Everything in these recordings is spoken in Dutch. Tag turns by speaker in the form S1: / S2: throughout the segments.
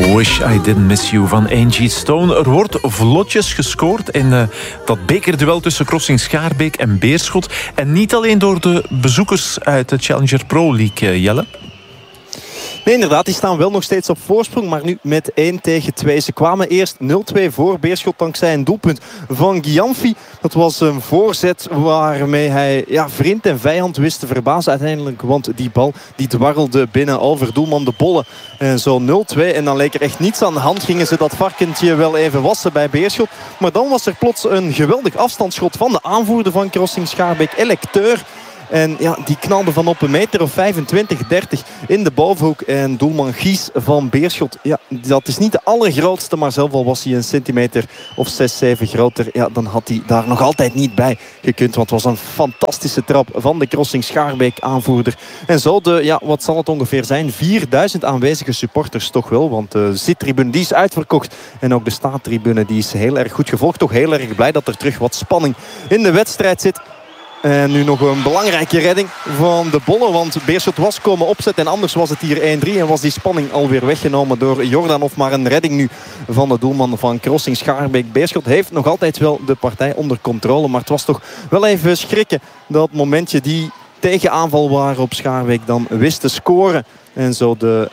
S1: Wish I Didn't Miss You van Angie Stone. Er wordt vlotjes gescoord in dat bekerduel tussen Crossing Schaarbeek en Beerschot. En niet alleen door de bezoekers uit de Challenger Pro League, Jelle.
S2: Nee, inderdaad, die staan wel nog steeds op voorsprong, maar nu met 1-2. Ze kwamen eerst 0-2 voor Beerschot dankzij een doelpunt van Gianfi. Dat was een voorzet waarmee hij vriend en vijand wist te verbazen uiteindelijk. Want die bal die dwarrelde binnen over doelman De Bolle. En zo 0-2 en dan leek er echt niets aan de hand. Gingen ze dat varkentje wel even wassen bij Beerschot. Maar dan was er plots een geweldig afstandsschot van de aanvoerder van Crossing Schaarbeek, Electeur. En die knalde van op een meter of 25, 30 in de bovenhoek. En doelman Gies van Beerschot, dat is niet de allergrootste, maar zelf al was hij een centimeter of 6, 7 groter. Ja, dan had hij daar nog altijd niet bij gekund. Want het was een fantastische trap van de Crossing Schaarbeek aanvoerder. En zo wat zal het ongeveer zijn? 4000 aanwezige supporters toch wel. Want de zittribune die is uitverkocht. En ook de staattribune die is heel erg goed gevolgd. Toch heel erg blij dat er terug wat spanning in de wedstrijd zit. En nu nog een belangrijke redding van De Bolle. Want Beerschot was komen opzetten. En anders was het hier 1-3. En was die spanning alweer weggenomen door Jordanov. Maar een redding nu van de doelman van Crossing Schaarbeek. Beerschot heeft nog altijd wel de partij onder controle. Maar het was toch wel even schrikken. Dat momentje die tegenaanval waren op Schaarbeek dan wist te scoren. En zo de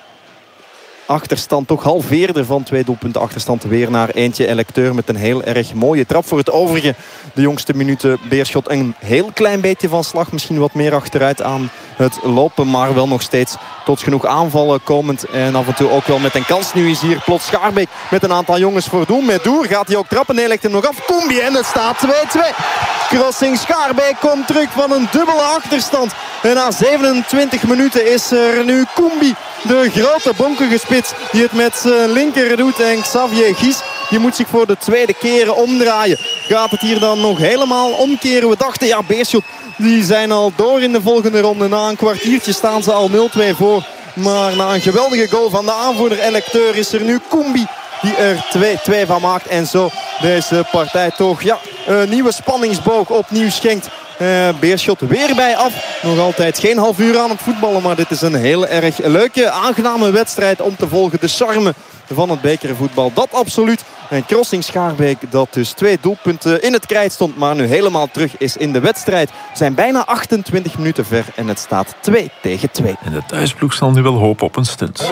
S2: achterstand toch halveerde van 2 doelpunten achterstand weer naar eentje. Electeur met een heel erg mooie trap. Voor het overige de jongste minuten Beerschot een heel klein beetje van slag. Misschien wat meer achteruit aan het lopen. Maar wel nog steeds tot genoeg aanvallen komend. En af en toe ook wel met een kans. Nu is hier plots Schaarbeek met een aantal jongens voor doel. Met Doer gaat hij ook trappen. Nee, legt hem nog af. Koembi en het staat 2-2. Crossing Schaarbeek komt terug van een dubbele achterstand. En na 27 minuten is er nu Koembi, de grote bonkige spits, die het met zijn linker doet. En Xavier Gies, die moet zich voor de tweede keer omdraaien. Gaat het hier dan nog helemaal omkeren? We dachten, Beerschot, die zijn al door in de volgende ronde. Na een kwartiertje staan ze al 0-2 voor. Maar na een geweldige goal van de aanvoerder Electeur is er nu Koembi die er 2-2 van maakt. En zo deze partij toch een nieuwe spanningsboog opnieuw schenkt. Beerschot weer bij af. Nog altijd geen half uur aan het voetballen. Maar dit is een heel erg leuke, aangename wedstrijd om te volgen. De charme van het bekervoetbal, dat absoluut. En Crossing Schaarbeek, dat dus 2 doelpunten in het krijt stond, maar nu helemaal terug is in de wedstrijd. We zijn bijna 28 minuten ver en het staat 2-2.
S1: En de thuisploeg zal nu wel hopen op een stunt.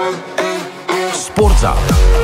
S1: Sportzaal.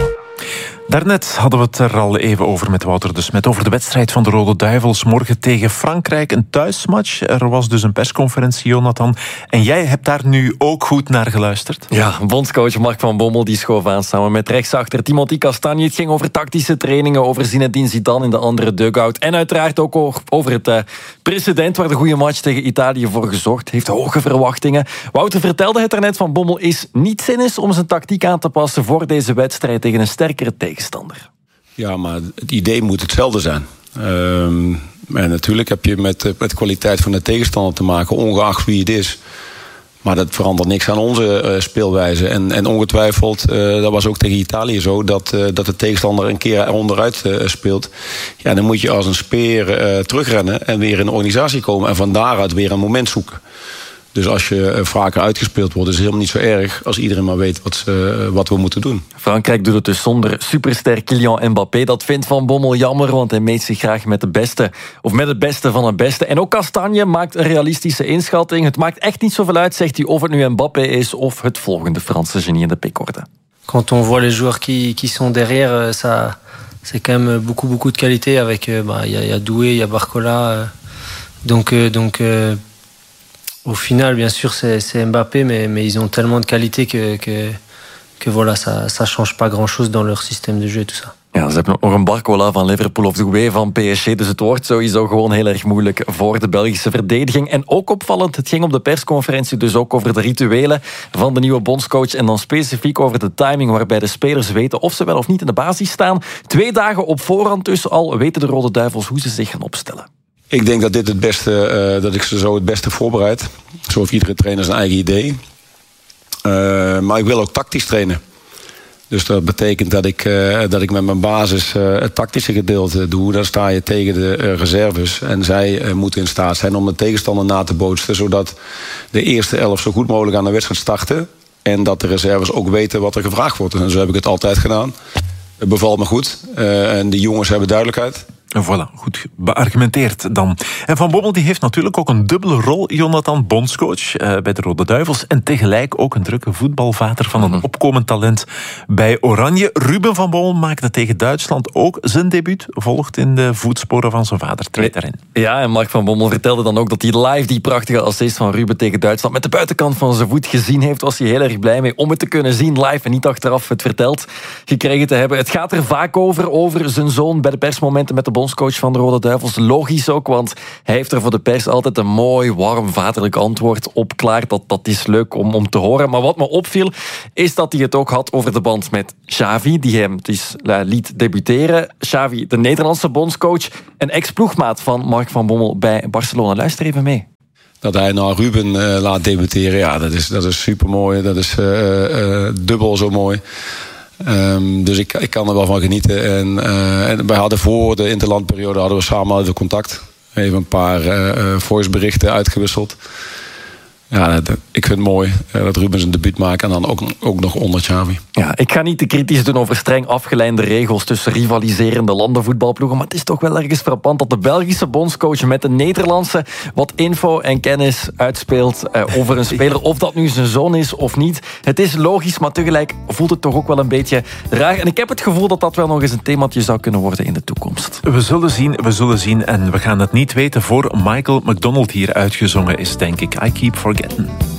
S1: Daarnet hadden we het er al even over met Wouter de Smet over de wedstrijd van de Rode Duivels morgen tegen Frankrijk. Een thuismatch. Er was dus een persconferentie, Jonathan. En jij hebt daar nu ook goed naar geluisterd.
S3: Ja, bondscoach Mark van Bommel die schoof aan samen met rechtsachter Timothy Castagne. Het ging over tactische trainingen, over Zinedine Zidane in de andere dugout. En uiteraard ook over het precedent waar de goede match tegen Italië voor gezorgd heeft. Hoge verwachtingen. Wouter vertelde het daarnet, Van Bommel is niet zinnig om zijn tactiek aan te passen voor deze wedstrijd tegen een sterkere tegenstander.
S4: Ja, maar het idee moet hetzelfde zijn. En natuurlijk heb je met de kwaliteit van de tegenstander te maken, ongeacht wie het is. Maar dat verandert niks aan onze speelwijze. En ongetwijfeld, dat was ook tegen Italië zo, dat de tegenstander een keer eronderuit speelt. Ja, dan moet je als een speer terugrennen en weer in de organisatie komen. En van daaruit weer een moment zoeken. Dus als je vaker uitgespeeld wordt, is het helemaal niet zo erg als iedereen maar weet wat we moeten doen.
S3: Frankrijk doet het dus zonder superster Kylian Mbappé. Dat vindt Van Bommel jammer, want hij meet zich graag met de beste, of met het beste van het beste. En ook Castagne maakt een realistische inschatting. Het maakt echt niet zoveel uit, zegt hij, of het nu Mbappé is of het volgende Franse genie in de pickorde.
S5: Quand on voit les joueurs qui sont derrière, c'est quand même beaucoup de qualité. Avec y a Doué, y a Barcola, donc au final, bien sûr, c'est Mbappé, mais ils ont tellement de qualité que voilà, ça change pas grand-chose dans leur système de jeu et tout ça.
S3: Ja, ze hebben ook nog een Barcola van Liverpool of Doué van PSG. Dus het wordt sowieso gewoon heel erg moeilijk voor de Belgische verdediging. En ook opvallend, het ging op de persconferentie dus ook over de rituelen van de nieuwe bondscoach. En dan specifiek over de timing waarbij de spelers weten of ze wel of niet in de basis staan. 2 dagen op voorhand dus al weten de Rode Duivels hoe ze zich gaan opstellen.
S4: Ik denk dat dit het beste, dat ik ze zo het beste voorbereid. Zo heeft iedere trainer zijn eigen idee. Maar ik wil ook tactisch trainen. Dus dat betekent dat ik met mijn basis het tactische gedeelte doe. Dan sta je tegen de reserves. En zij moeten in staat zijn om de tegenstander na te bootsen. Zodat de eerste 11 zo goed mogelijk aan de wedstrijd starten. En dat de reserves ook weten wat er gevraagd wordt. En zo heb ik het altijd gedaan. Het bevalt me goed. En die jongens hebben duidelijkheid.
S1: En voilà, goed beargumenteerd dan. En Van Bommel die heeft natuurlijk ook een dubbele rol, Jonathan, bondscoach bij de Rode Duivels en tegelijk ook een drukke voetbalvader van een opkomend talent bij Oranje. Ruben van Bommel maakte tegen Duitsland ook zijn debuut, volgt in de voetsporen van zijn vader, treedt daarin.
S3: Ja, en Mark van Bommel vertelde dan ook dat hij live die prachtige assist van Ruben tegen Duitsland met de buitenkant van zijn voet gezien heeft. Was hij heel erg blij mee om het te kunnen zien live en niet achteraf het verteld gekregen te hebben. Het gaat er vaak over zijn zoon bij de persmomenten met de bondscoach van de Rode Duivels. Logisch ook, want hij heeft er voor de pers altijd een mooi, warm, vaderlijk antwoord op klaar. Dat is leuk om te horen. Maar wat me opviel, is dat hij het ook had over de band met Xavi, die hem dus liet debuteren. Xavi, de Nederlandse bondscoach, een ex-ploegmaat van Mark van Bommel bij Barcelona. Luister even mee.
S4: Dat hij nou Ruben laat debuteren, ja, dat is supermooi. Dat is dubbel zo mooi. Dus ik kan er wel van genieten. En wij hadden voor de interlandperiode hadden we samen even contact. Even een paar voiceberichten uitgewisseld. Ja, ik vind het mooi dat Ruben zijn debuut maakt en dan ook nog onder Xavi.
S3: Ja, ik ga niet te kritisch doen over streng afgeleide regels tussen rivaliserende landenvoetbalploegen, maar het is toch wel ergens frappant dat de Belgische bondscoach met de Nederlandse wat info en kennis uitspeelt over een speler, of dat nu zijn zoon is of niet. Het is logisch, maar tegelijk voelt het toch ook wel een beetje raar. En ik heb het gevoel dat dat wel nog eens een themaatje zou kunnen worden in de toekomst.
S1: We zullen zien en we gaan het niet weten voor Michael McDonald hier uitgezongen is, denk ik. I keep forgetting.